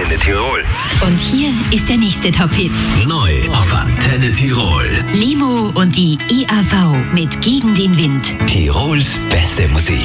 Antenne Tirol. Und hier ist der nächste Top-Hit. Neu auf Antenne Tirol. Limo und die EAV mit Gegen den Wind. Tirols beste Musik.